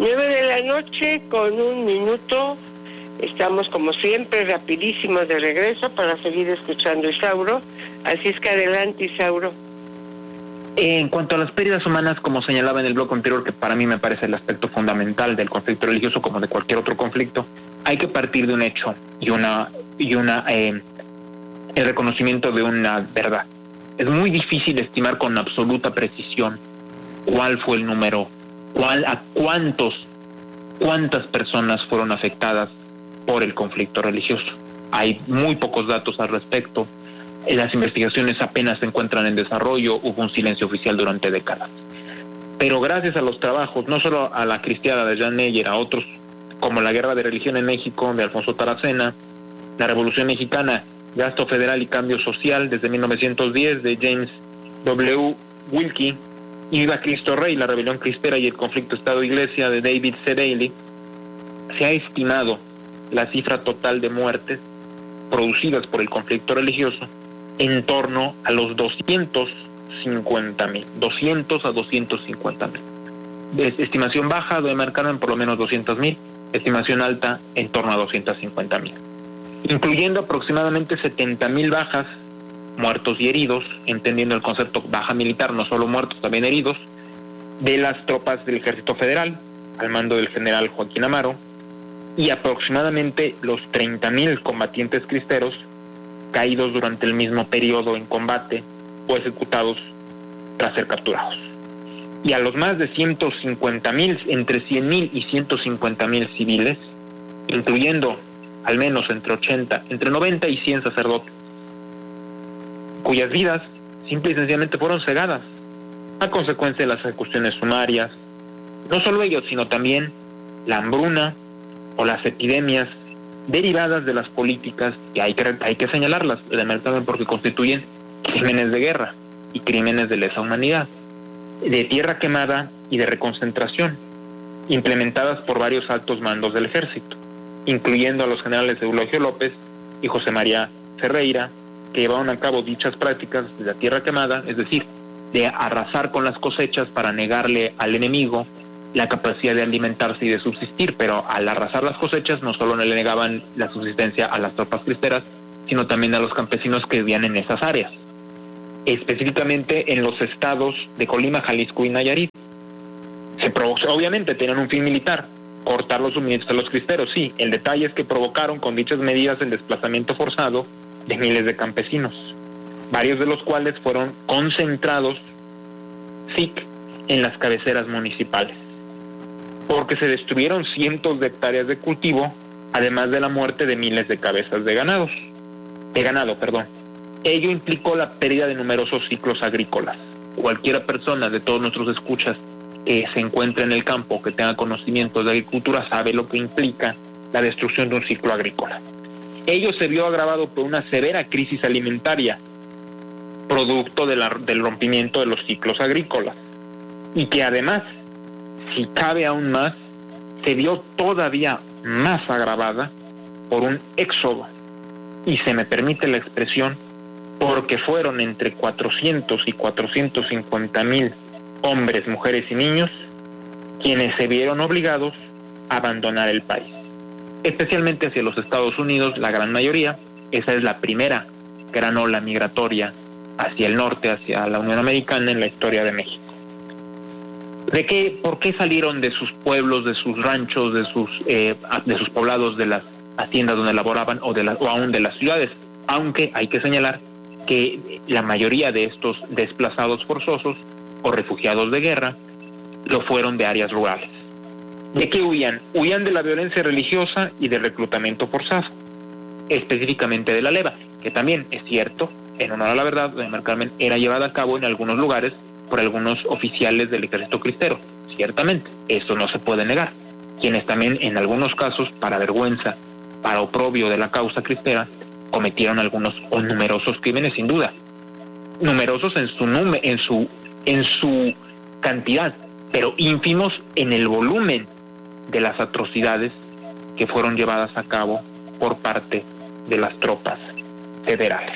9 de la noche con 1 minuto. Estamos como siempre rapidísimos de regreso para seguir escuchando Isauro. Así es que adelante, Isauro. En cuanto a las pérdidas humanas, como señalaba en el bloque anterior, que para mí me parece el aspecto fundamental del conflicto religioso como de cualquier otro conflicto, hay que partir de un hecho y el reconocimiento de una verdad. Es muy difícil estimar con absoluta precisión cuál fue el número, cuántas personas fueron afectadas por el conflicto religioso. Hay muy pocos datos al respecto. Las investigaciones apenas se encuentran en desarrollo, hubo un silencio oficial durante décadas. Pero gracias a los trabajos, no solo a la cristiada de Jan Meyer, a otros como la Guerra de Religión en México de Alfonso Taracena, la Revolución Mexicana, Gasto Federal y Cambio Social desde 1910 de James W. Wilkie, Viva Cristo Rey, la Rebelión Cristera y el Conflicto Estado-Iglesia de David C. Daly, se ha estimado la cifra total de muertes producidas por el conflicto religioso en torno a los 250,000, 200 a 250,000. Estimación baja de marcar en por lo menos 200,000, estimación alta en torno a 250,000, incluyendo aproximadamente 70,000 bajas, muertos y heridos, entendiendo el concepto baja militar, no solo muertos, también heridos, de las tropas del Ejército Federal, al mando del general Joaquín Amaro, y aproximadamente los 30,000 combatientes cristeros caídos durante el mismo periodo en combate o ejecutados tras ser capturados. Y a los más de 150,000, entre 100,000 y 150,000 civiles, incluyendo al menos entre 90 y 100 sacerdotes, cuyas vidas simple y sencillamente fueron cegadas a consecuencia de las ejecuciones sumarias. No solo ellos, sino también la hambruna o las epidemias derivadas de las políticas, que hay que señalarlas, porque constituyen crímenes de guerra y crímenes de lesa humanidad, de tierra quemada y de reconcentración, implementadas por varios altos mandos del ejército, incluyendo a los generales Eulogio López y José María Ferreira, que llevaron a cabo dichas prácticas de la tierra quemada, es decir, de arrasar con las cosechas para negarle al enemigo la capacidad de alimentarse y de subsistir, pero al arrasar las cosechas no solo no le negaban la subsistencia a las tropas cristeras, sino también a los campesinos que vivían en esas áreas, específicamente en los estados de Colima, Jalisco y Nayarit. Obviamente tenían un fin militar, cortar los suministros a los cristeros, sí. El detalle es que provocaron con dichas medidas el desplazamiento forzado de miles de campesinos, varios de los cuales fueron concentrados en las cabeceras municipales, porque se destruyeron cientos de hectáreas de cultivo, además de la muerte de miles de cabezas de ganado. Ello implicó la pérdida de numerosos ciclos agrícolas. Cualquiera persona de todos nuestros escuchas que se encuentre en el campo, que tenga conocimientos de agricultura, sabe lo que implica la destrucción de un ciclo agrícola. Ello se vio agravado por una severa crisis alimentaria, producto del rompimiento de los ciclos agrícolas, y que además, si cabe aún más, se vio todavía más agravada por un éxodo, y se me permite la expresión, porque fueron entre 400 y 450,000 hombres, mujeres y niños quienes se vieron obligados a abandonar el país, especialmente hacia los Estados Unidos, la gran mayoría. Esa es la primera gran ola migratoria hacia el norte, hacia la Unión Americana en la historia de México. ¿Por qué salieron de sus pueblos, de sus ranchos, de sus poblados, de las haciendas donde laboraban o aún de las ciudades? Aunque hay que señalar que la mayoría de estos desplazados forzosos o refugiados de guerra lo fueron de áreas rurales. ¿De qué huían? Huían de la violencia religiosa y del reclutamiento forzado, específicamente de la leva, que también es cierto, en honor a la verdad, doña Carmen, era llevada a cabo en algunos lugares por algunos oficiales del ejército cristero, ciertamente, eso no se puede negar, quienes también en algunos casos, para vergüenza, para oprobio de la causa cristera, cometieron algunos o numerosos crímenes, sin duda, numerosos en su cantidad, pero ínfimos en el volumen de las atrocidades que fueron llevadas a cabo por parte de las tropas federales.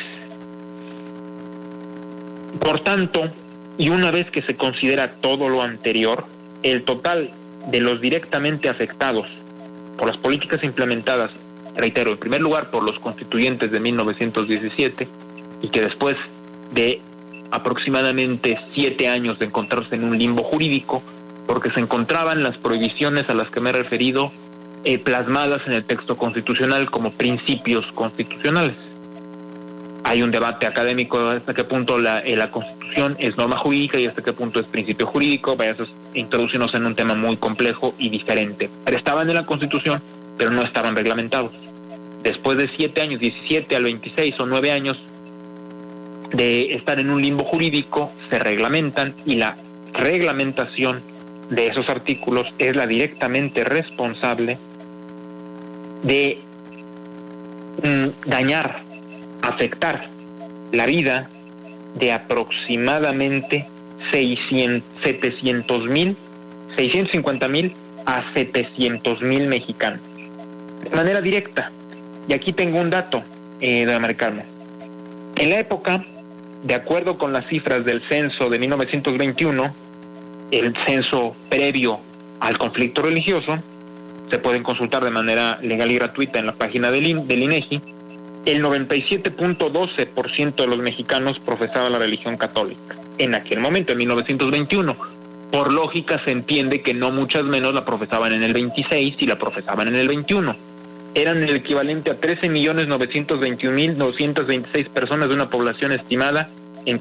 Por tanto, y una vez que se considera todo lo anterior, el total de los directamente afectados por las políticas implementadas, reitero, en primer lugar por los constituyentes de 1917, y que después de aproximadamente 7 años de encontrarse en un limbo jurídico, porque se encontraban las prohibiciones a las que me he referido plasmadas en el texto constitucional como principios constitucionales. Hay un debate académico hasta qué punto la Constitución es norma jurídica y hasta qué punto es principio jurídico. Vaya a introducirnos en un tema muy complejo y diferente. Pero estaban en la Constitución, pero no estaban reglamentados. Después de 7 años, 17 al 26 o 9 años de estar en un limbo jurídico, se reglamentan, y la reglamentación de esos artículos es la directamente responsable de dañar, afectar la vida de aproximadamente 650,000 a 700,000 mexicanos, de manera directa. Y aquí tengo un dato, doña María Carmen. En la época, de acuerdo con las cifras del censo de 1921, el censo previo al conflicto religioso, se pueden consultar de manera legal y gratuita en la página del INEGI, el 97.12% de los mexicanos profesaba la religión católica. En aquel momento, en 1921, por lógica se entiende que no muchas menos la profesaban en el 26 y la profesaban en el 21. Eran el equivalente a 13,921,226 personas de una población estimada en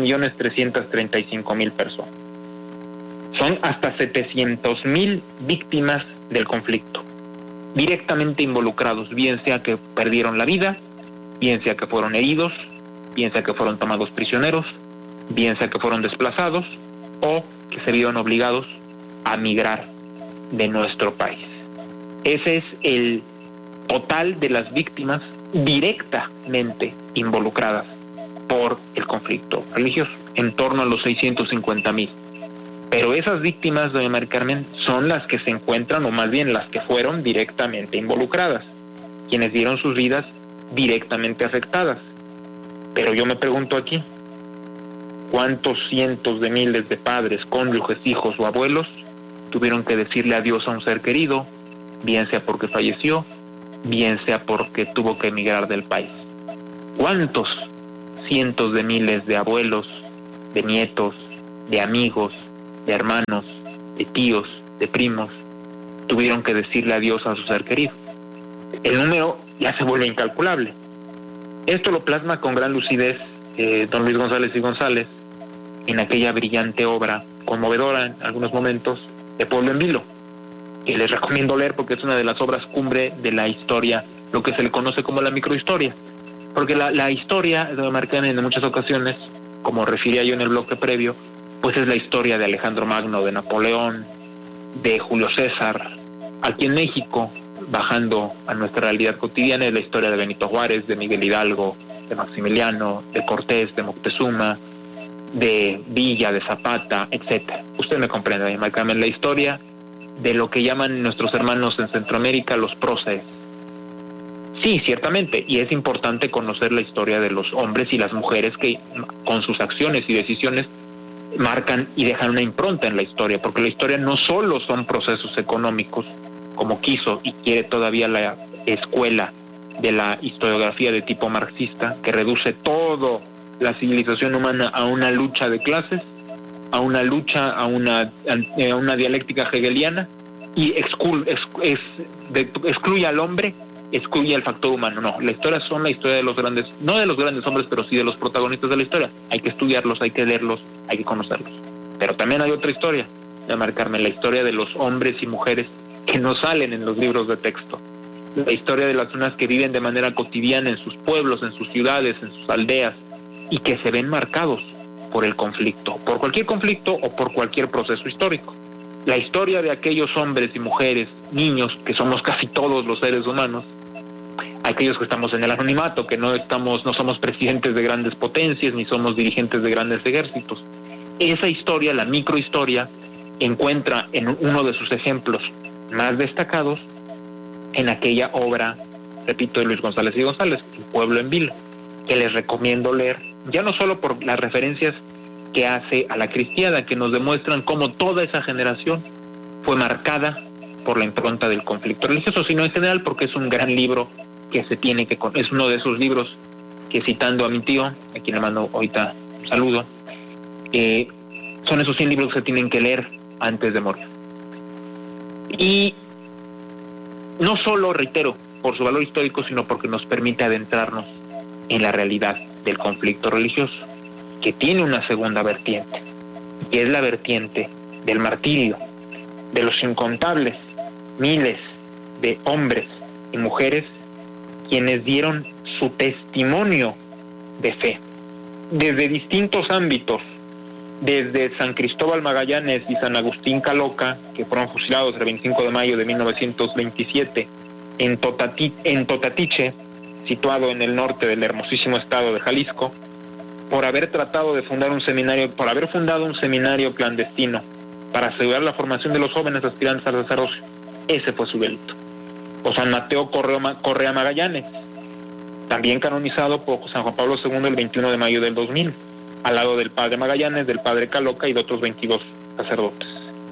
14,335,000 personas. Son hasta 700,000 víctimas del conflicto, directamente involucrados, bien sea que perdieron la vida, bien sea que fueron heridos, bien sea que fueron tomados prisioneros, bien sea que fueron desplazados o que se vieron obligados a migrar de nuestro país. Ese es el total de las víctimas directamente involucradas por el conflicto religioso, en torno a los 650,000. Pero esas víctimas, doña María Carmen, son las que se encuentran, o más bien las que fueron directamente involucradas, quienes dieron sus vidas directamente afectadas. Pero yo me pregunto aquí, ¿cuántos cientos de miles de padres, cónyuges, hijos o abuelos tuvieron que decirle adiós a un ser querido, bien sea porque falleció, bien sea porque tuvo que emigrar del país? ¿Cuántos cientos de miles de abuelos, de nietos, de amigos, de hermanos, de tíos, de primos tuvieron que decirle adiós a su ser querido? El número ya se vuelve incalculable. Esto lo plasma con gran lucidez don Luis González y González en aquella brillante obra, conmovedora en algunos momentos, de Pueblo en Vilo, que les recomiendo leer porque es una de las obras cumbre de la historia, lo que se le conoce como la microhistoria. Porque la historia de Marcán, en muchas ocasiones, como refería yo en el bloque previo, pues es la historia de Alejandro Magno, de Napoleón, de Julio César. Aquí en México, bajando a nuestra realidad cotidiana, es la historia de Benito Juárez, de Miguel Hidalgo, de Maximiliano, de Cortés, de Moctezuma, de Villa, de Zapata, etcétera. Usted me comprende, Carmen, la historia de lo que llaman nuestros hermanos en Centroamérica los próceres. Sí, ciertamente, y es importante conocer la historia de los hombres y las mujeres que con sus acciones y decisiones marcan y dejan una impronta en la historia, porque la historia no solo son procesos económicos, como quiso y quiere todavía la escuela de la historiografía de tipo marxista, que reduce toda la civilización humana a una lucha de clases, a una lucha, a una dialéctica hegeliana, y excluye al hombre, excluye al factor humano. No, la historia son la historia de los grandes, no de los grandes hombres, pero sí de los protagonistas de la historia. Hay que estudiarlos, hay que leerlos, hay que conocerlos. Pero también hay otra historia, de marcarme, la historia de los hombres y mujeres que no salen en los libros de texto. La historia de las personas que viven de manera cotidiana en sus pueblos, en sus ciudades, en sus aldeas, y que se ven marcados por el conflicto, por cualquier conflicto o por cualquier proceso histórico. La historia de aquellos hombres y mujeres, niños, que somos casi todos los seres humanos, aquellos que estamos en el anonimato, que no somos presidentes de grandes potencias, ni somos dirigentes de grandes ejércitos. Esa historia, la microhistoria, encuentra en uno de sus ejemplos más destacados en aquella obra, repito, de Luis González y González, El Pueblo en Vilo, que les recomiendo leer, ya no solo por las referencias que hace a la cristiada, que nos demuestran cómo toda esa generación fue marcada por la impronta del conflicto religioso, sino en general porque es un gran libro que se tiene que... Es uno de esos libros que, citando a mi tío, a quien le mando ahorita un saludo, son esos 100 libros que se tienen que leer antes de morir. Y no solo, reitero, por su valor histórico, sino porque nos permite adentrarnos en la realidad del conflicto religioso, que tiene una segunda vertiente, y es la vertiente del martirio, de los incontables miles de hombres y mujeres quienes dieron su testimonio de fe, desde distintos ámbitos, desde San Cristóbal Magallanes y San Agustín Caloca, que fueron fusilados el 25 de mayo de 1927 en Totatiche, situado en el norte del hermosísimo estado de Jalisco, por haber tratado de fundar un seminario, por haber fundado un seminario clandestino para asegurar la formación de los jóvenes aspirantes al sacerdocio. Ese fue su delito. O San Mateo Correa Magallanes, también canonizado por San Juan Pablo II el 21 de mayo del 2000, al lado del padre Magallanes, del padre Caloca y de otros 22 sacerdotes.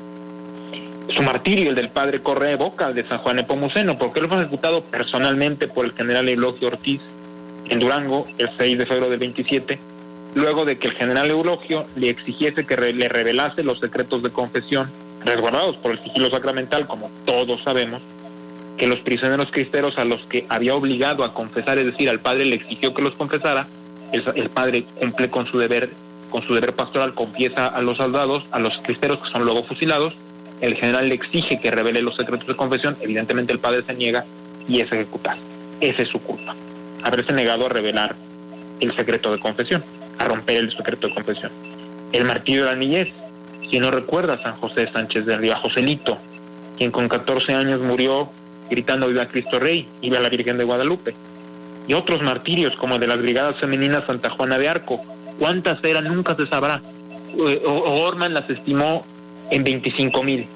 Su martirio, el del padre Correa, evoca al de San Juan Nepomuceno, porque él fue ejecutado personalmente por el general Eulogio Ortiz en Durango el 6 de febrero del 27, luego de que el general Eulogio le exigiese que le revelase los secretos de confesión, resguardados por el sigilo sacramental, como todos sabemos, que los prisioneros cristeros a los que había obligado a confesar, es decir, al padre le exigió que los confesara, el padre cumple con su deber pastoral, confiesa a los soldados, a los cristeros que son luego fusilados, el general le exige que revele los secretos de confesión, evidentemente el padre se niega y es ejecutado. Esa es su culpa, haberse negado a revelar el secreto de confesión, a romper el secreto de confesión. El martirio de la niñez, quien no recuerda a San José Sánchez de Riva, Joselito, quien con 14 años murió gritando "Viva Cristo Rey", "Viva la Virgen de Guadalupe", y otros martirios como el de las brigadas femeninas Santa Juana de Arco. ¿Cuántas eran? Nunca se sabrá. O'Gorman las estimó en 25,000.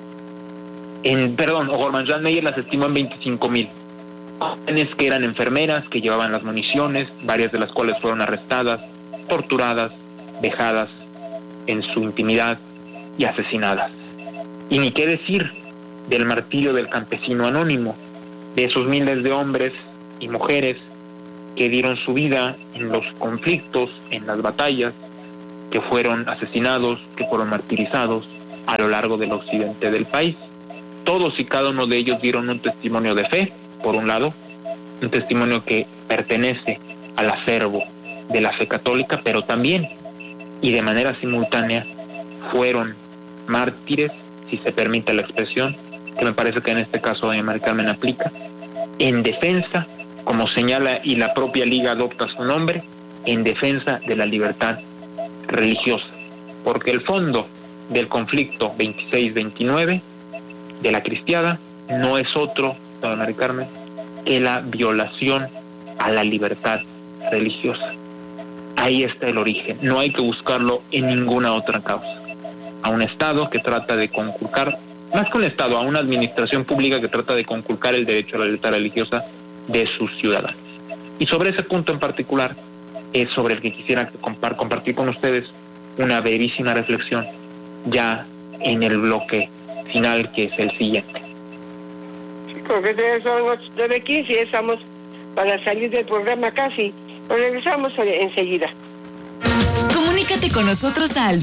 O'Gorman Meyer las estimó en 25,000. Jóvenes que eran enfermeras, que llevaban las municiones, varias de las cuales fueron arrestadas, torturadas, vejadas en su intimidad y asesinadas. Y ni qué decir del martirio del campesino anónimo, de esos miles de hombres y mujeres que dieron su vida en los conflictos, en las batallas, que fueron asesinados, que fueron martirizados a lo largo del occidente del país. Todos y cada uno de ellos dieron un testimonio de fe, por un lado, un testimonio que pertenece al acervo de la fe católica, pero también, y de manera simultánea, fueron mártires, si se permite la expresión, que me parece que en este caso de María Carmen aplica, en defensa, como señala y la propia Liga adopta su nombre, en defensa de la libertad religiosa, porque el fondo del conflicto 26-29 de la cristiada no es otro, doña María Carmen, que la violación a la libertad religiosa. Ahí está el origen, no hay que buscarlo en ninguna otra causa. A un Estado que trata de conculcar, más que un Estado, a una administración pública que trata de conculcar el derecho a la libertad religiosa de sus ciudadanos. Y sobre ese punto en particular es sobre el que quisiera compartir con ustedes una brevísima reflexión ya en el bloque final, que es el siguiente. Porque son 9:15 y estamos para salir del programa casi. Pero regresamos enseguida. Comunícate con nosotros al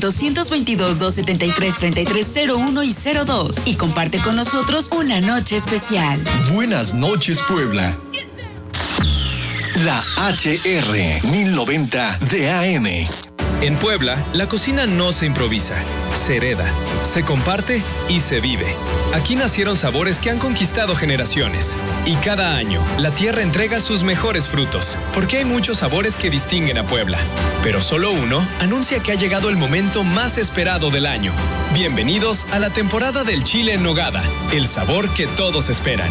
222-273-3301 y 02 y comparte con nosotros una noche especial. Buenas noches, Puebla. La HR 1090 de AM. En Puebla, la cocina no se improvisa, se hereda, se comparte y se vive. Aquí nacieron sabores que han conquistado generaciones. Y cada año, la tierra entrega sus mejores frutos, porque hay muchos sabores que distinguen a Puebla. Pero solo uno anuncia que ha llegado el momento más esperado del año. Bienvenidos a la temporada del chile en nogada, el sabor que todos esperan.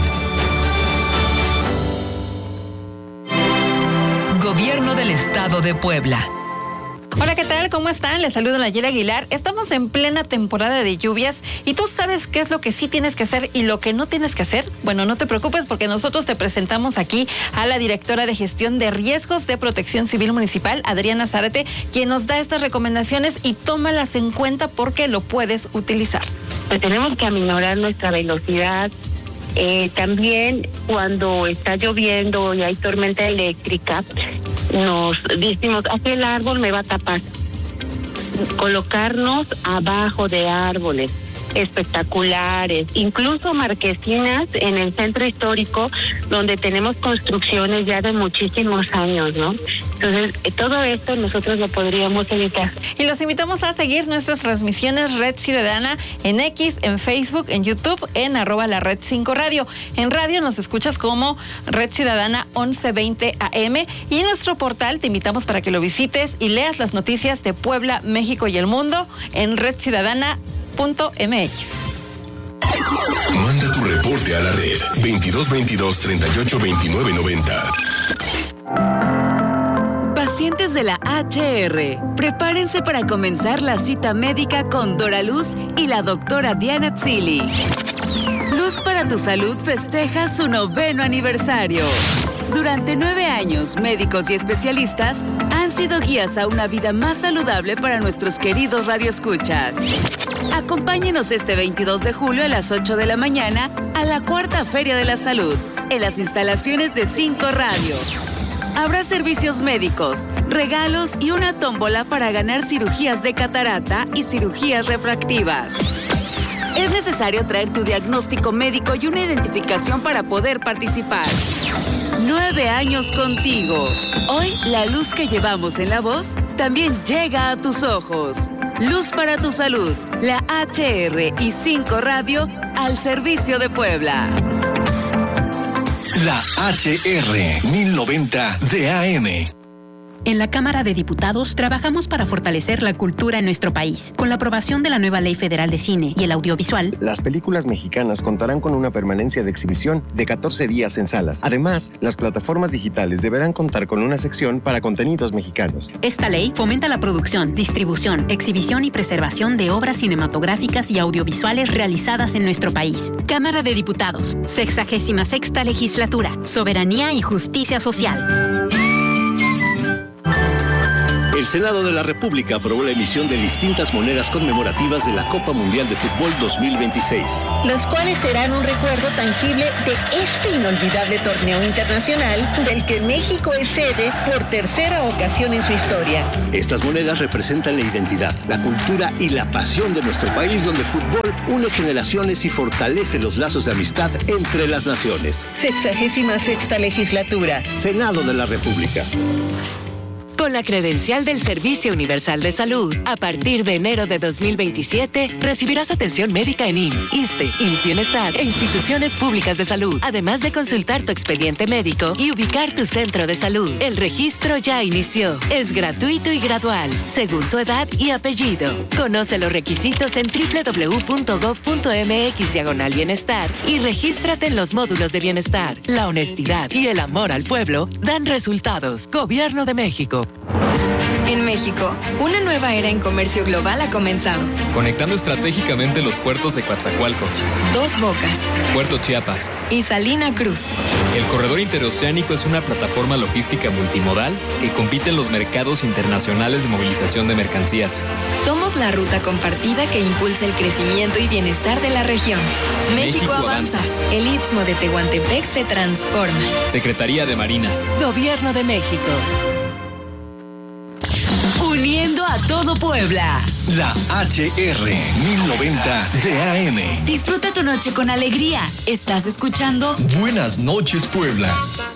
Gobierno del Estado de Puebla. Hola, ¿qué tal? ¿Cómo están? Les saludo Nayeli Aguilar. Estamos en plena temporada de lluvias y tú sabes qué es lo que sí tienes que hacer y lo que no tienes que hacer. Bueno, no te preocupes porque nosotros te presentamos aquí a la directora de Gestión de Riesgos de Protección Civil Municipal, Adriana Zárate, quien nos da estas recomendaciones y tómalas en cuenta porque lo puedes utilizar. Pues tenemos que aminorar nuestra velocidad. También cuando está lloviendo y hay tormenta eléctrica, nos decimos, aquel árbol me va a tapar. Colocarnos abajo de árboles espectaculares, incluso marquesinas en el centro histórico donde tenemos construcciones ya de muchísimos años, ¿no? Entonces, todo esto nosotros lo podríamos evitar. Y los invitamos a seguir nuestras transmisiones Red Ciudadana en X, en Facebook, en YouTube, en @lared5radio. En radio nos escuchas como Red Ciudadana 1120 AM y en nuestro portal te invitamos para que lo visites y leas las noticias de Puebla, México y el mundo en redciudadana.mx. Manda tu reporte a la red 2222-382990. Pacientes de la HR, prepárense para comenzar la cita médica con Dora Luz y la doctora Diana Tzili. Luz para tu Salud festeja su 9º aniversario. Durante 9 años, médicos y especialistas han sido guías a una vida más saludable para nuestros queridos radioescuchas. Acompáñenos este 22 de julio a las 8 de la mañana a la 4ª Feria de la Salud, en las instalaciones de 5 Radio. Habrá servicios médicos, regalos y una tómbola para ganar cirugías de catarata y cirugías refractivas. Es necesario traer tu diagnóstico médico y una identificación para poder participar. 9 años contigo. Hoy, la luz que llevamos en la voz también llega a tus ojos. Luz para tu Salud, la HR y 5 Radio al servicio de Puebla. La HR 1090 de AM. En la Cámara de Diputados trabajamos para fortalecer la cultura en nuestro país. Con la aprobación de la nueva Ley Federal de Cine y el Audiovisual, las películas mexicanas contarán con una permanencia de exhibición de 14 días en salas. Además, las plataformas digitales deberán contar con una sección para contenidos mexicanos. Esta ley fomenta la producción, distribución, exhibición y preservación de obras cinematográficas y audiovisuales realizadas en nuestro país. Cámara de Diputados, 66ª Legislatura, Soberanía y Justicia Social. El Senado de la República aprobó la emisión de distintas monedas conmemorativas de la Copa Mundial de Fútbol 2026. Las cuales serán un recuerdo tangible de este inolvidable torneo internacional del que México es sede por 3ª ocasión en su historia. Estas monedas representan la identidad, la cultura y la pasión de nuestro país, donde el fútbol une generaciones y fortalece los lazos de amistad entre las naciones. 66ª Legislatura. Senado de la República. Con la credencial del Servicio Universal de Salud, a partir de enero de 2027, recibirás atención médica en IMSS, ISSSTE, IMSS Bienestar e instituciones públicas de salud, además de consultar tu expediente médico y ubicar tu centro de salud. El registro ya inició. Es gratuito y gradual, según tu edad y apellido. Conoce los requisitos en www.gov.mx/bienestar y regístrate en los módulos de bienestar. La honestidad y el amor al pueblo dan resultados. Gobierno de México. En México, una nueva era en comercio global ha comenzado. Conectando estratégicamente los puertos de Coatzacoalcos, Dos Bocas, Puerto Chiapas y Salina Cruz. El corredor interoceánico es una plataforma logística multimodal que compite en los mercados internacionales de movilización de mercancías. Somos la ruta compartida que impulsa el crecimiento y bienestar de la región. México avanza. El Istmo de Tehuantepec se transforma. Secretaría de Marina. Gobierno de México. Uniendo a todo Puebla. La HR 1090 de AM. Disfruta tu noche con alegría. Estás escuchando Buenas noches, Puebla.